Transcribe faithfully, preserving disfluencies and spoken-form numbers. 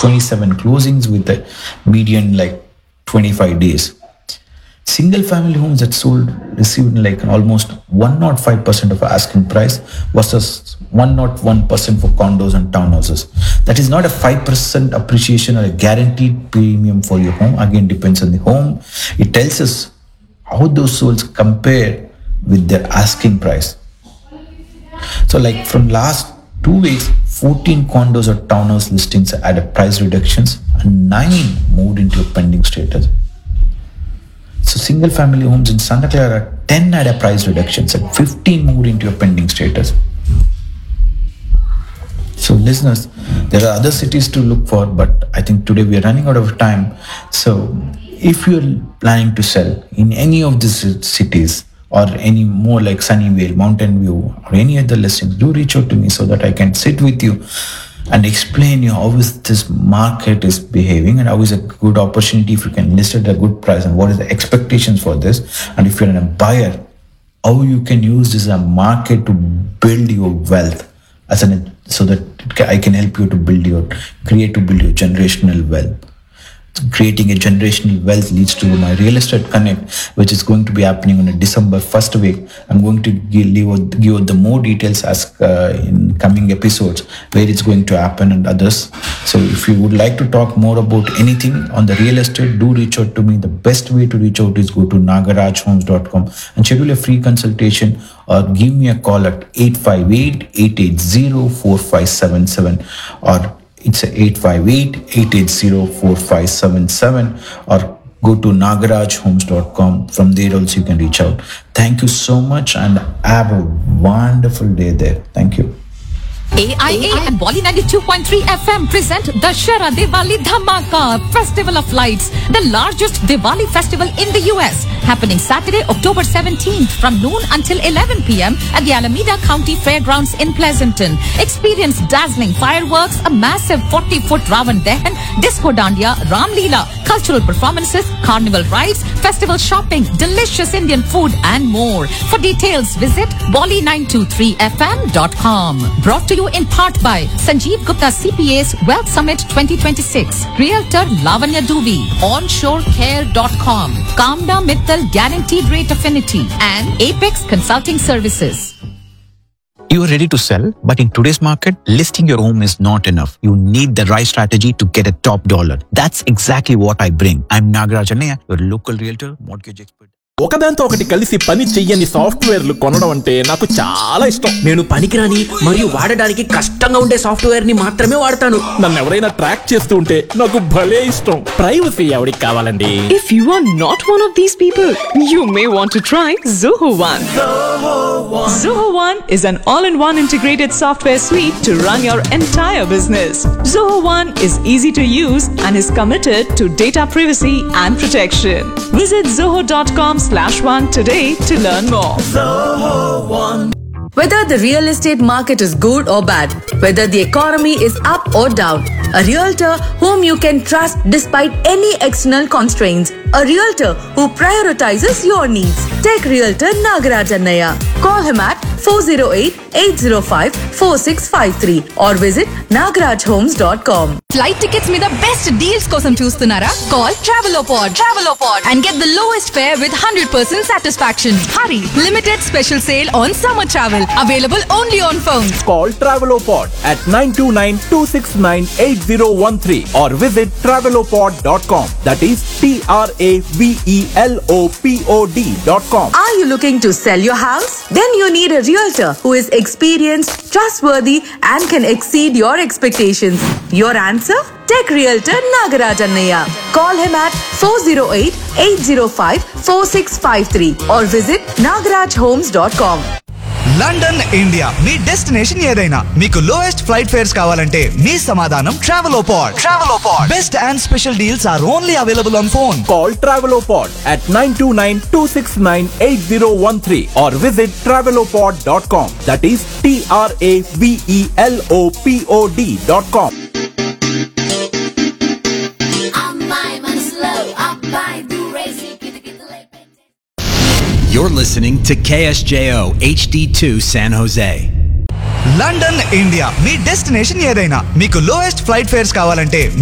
twenty-seven closings with a median like twenty-five days. Single family homes that sold received like almost one hundred five percent of asking price versus one hundred one percent for condos and townhouses. That is not a five percent appreciation or a guaranteed premium for your home. Again, depends on the home. It tells us how those sales compare with their asking price. So like from last two weeks, fourteen condos or townhouse listings had a price reductions and nine moved into a pending status. So single family homes in Santa Clara, ten had a price reductions and fifteen moved into a pending status. So listeners, there are other cities to look for, but I think today we are running out of time. So if you're planning to sell in any of these cities or any more like Sunnyvale, Mountain View or any other listings, do reach out to me so that I can sit with you and explain you how is this market is behaving and how is a good opportunity if you can list at a good price and what is the expectations for this. And if you're a buyer, how you can use this as a market to build your wealth as an, so that I can help you to build your, create to build your generational wealth. Creating a generational wealth leads to my Real Estate Connect, which is going to be happening on a December first week. I'm going to give, give you the more details as uh, in coming episodes where it's going to happen and others. So if you would like to talk more about anything on the real estate, do reach out to me. The best way to reach out is go to nagaraj homes dot com and schedule a free consultation or give me a call at eight five eight, eight eight zero, four five seven seven or it's eight five eight, eight eight zero, four five seven seven or go to nagaraj homes dot com. From there also you can reach out. Thank you so much and have a wonderful day there. Thank you. A I A and Bolly ninety-two point three F M present Dussehra Diwali Dhamaka Festival of Lights, the largest Diwali festival in the U S, happening Saturday, October seventeenth from noon until eleven p.m. at the Alameda County Fairgrounds in Pleasanton. Experience dazzling fireworks, a massive forty-foot Ravan Dahan, disco dandiya, Ram Leela, cultural performances, carnival rides, festival shopping, delicious Indian food and more. For details, visit bolly nine two three f m dot com. Brought to you in part by Sanjeev Gupta C P A's Wealth Summit twenty twenty-six, Realtor Lavanya Dubey, onshore care dot com, Kamda Mittal Guaranteed Rate Affinity, and Apex Consulting Services. You are ready to sell, but in today's market, listing your home is not enough. You need the right strategy to get a top dollar. That's exactly what I bring. I'm Nagaraj Annaya, your local realtor, mortgage expert. ఒకదాంతో ఒకటి కలిసి పని చెయ్యని సాఫ్ట్వేర్లు కొనడం అంటే నాకు చాలా ఇష్టం. నేను పనికిరాని మరియు వాడడానికి కష్టంగా ఉండే సాఫ్ట్వేర్ ని మాత్రమే వాడతాను. నన్ను ఎవరైనా ట్రాక్ చేస్తూ ఉంటే నాకు భలే ఇష్టం. ప్రైవసీ ఎవరికి కావాలండి? If you are not one of these people, you may want to try Zoho One. Zoho One. Zoho One is an all-in-one integrated software suite to run your entire business. Zoho One is easy to use and is committed to data privacy and protection. Visit zoho dot com slash one today to learn more. Zoho One. Whether the real estate market is good or bad, whether the economy is up or down, a realtor whom you can trust despite any external constraints, a realtor who prioritizes your needs. Take Realtor Nagaraj Annaya. Call him at four oh eight, eight oh five, four six five three or visit nagaraj homes dot com. Flight tickets మీద best deals కోసం చూస్తున్నారా? Call Travelopod. Travelopod and get the lowest fare with one hundred percent satisfaction. Hurry! Limited special sale on summer travel. Available only on phones. Call Travelopod at nine two nine, two six nine, eight oh one three or visit travelopod dot com. That is T R A V E L O P O D dot com. Are you looking to sell your house? Then you need a realtor who is experienced, trustworthy and can exceed your expectations. Your answer? Take Realtor Nagaraj Annaya. Call him at four oh eight, eight oh five, four six five three or visit nagaraj homes dot com. London India me destination ఏదైనా మీకు lowest flight fares కావాలంటే మీ సమాధానం Travelopod. Travelopod best and special deals are only available on phone. Call Travelopod at nine two nine, two six nine, eight oh one three or visit travelopod dot com. That is T R A V E L O P O D dot com. You're listening to K S J O H D two San Jose. London India me destination ఏదైనా మీకు lowest flight fares కావాలంటే